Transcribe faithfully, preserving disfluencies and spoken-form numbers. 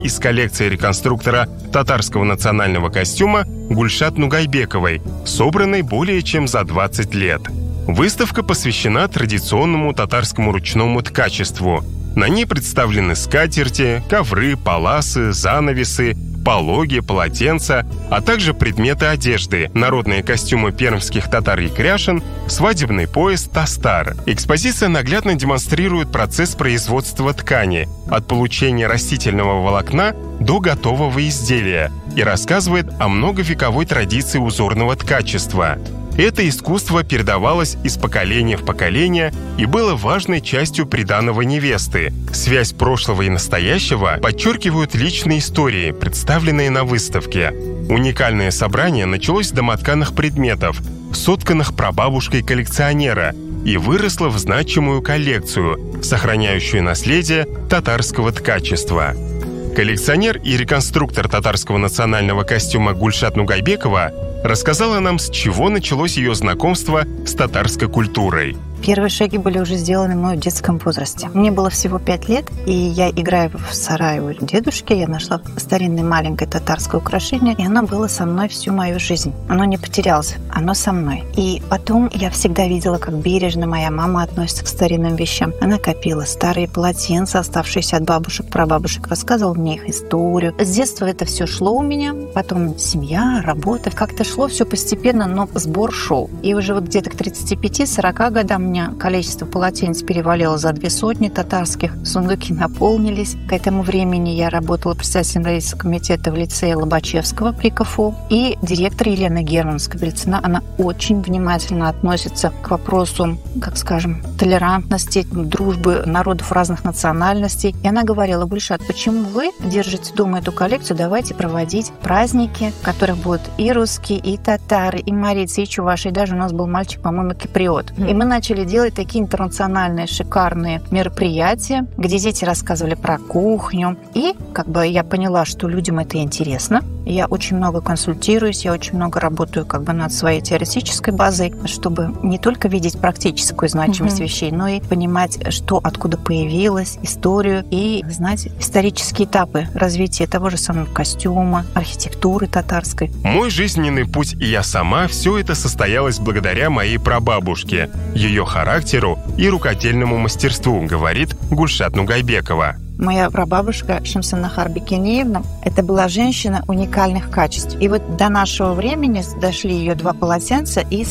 из коллекции реконструктора татарского национального костюма Гульшат Нугайбековой, собранной более чем за двадцать лет. Выставка посвящена традиционному татарскому ручному ткачеству. На ней представлены скатерти, ковры, паласы, занавесы, пологи, полотенца, а также предметы одежды, народные костюмы пермских татар и кряшен, свадебный пояс «Тастар». Экспозиция наглядно демонстрирует процесс производства ткани от получения растительного волокна до готового изделия и рассказывает о многовековой традиции узорного ткачества. Это искусство передавалось из поколения в поколение и было важной частью приданого невесты. Связь прошлого и настоящего подчеркивают личные истории, представленные на выставке. Уникальное собрание началось с домотканых предметов, сотканных прабабушкой коллекционера, и выросло в значимую коллекцию, сохраняющую наследие татарского ткачества. Коллекционер и реконструктор татарского национального костюма Гульшат Нугайбекова рассказала нам, с чего началось ее знакомство с татарской культурой. Первые шаги были уже сделаны мной в детском возрасте. Мне было всего пять лет, и я, играя в сарае у дедушки, я нашла старинное маленькое татарское украшение, и оно было со мной всю мою жизнь. Оно не потерялось, оно со мной. И потом я всегда видела, как бережно моя мама относится к старинным вещам. Она копила старые полотенца, оставшиеся от бабушек, прабабушек, рассказывала мне их историю. С детства это все шло у меня, потом семья, работа, как-то шло все постепенно, но сбор шел. И уже вот где-то к тридцати пяти-сорока годам у меня количество полотенец перевалило за две сотни татарских. Сундуки наполнились. К этому времени я работала председателем родительского комитета в лицее Лобачевского при КФУ. И директор Елена Германовская-Белецина, она очень внимательно относится к вопросу, как скажем, толерантности, дружбы народов разных национальностей. И она говорила: Гульшат, почему вы держите дома эту коллекцию? Давайте проводить праздники, в которых будут и русские, и татары, и марийцы, и чуваши. И даже у нас был мальчик, по-моему, киприот. И мы начали делать такие интернациональные шикарные мероприятия, где дети рассказывали про кухню. И как бы я поняла, что людям это интересно. Я очень много консультируюсь, я очень много работаю как бы над своей теоретической базой, чтобы не только видеть практическую значимость mm-hmm. вещей, но и понимать, что откуда появилось, историю, и знать исторические этапы развития того же самого костюма, архитектуры татарской. Мой жизненный путь и я сама — все это состоялось благодаря моей прабабушке, ее характеру и рукодельному мастерству, говорит Гульшат Нугайбекова. Моя прабабушка Шамсанахар Бекенеевна, это была женщина уникальных качеств. И вот до нашего времени дошли ее два полотенца из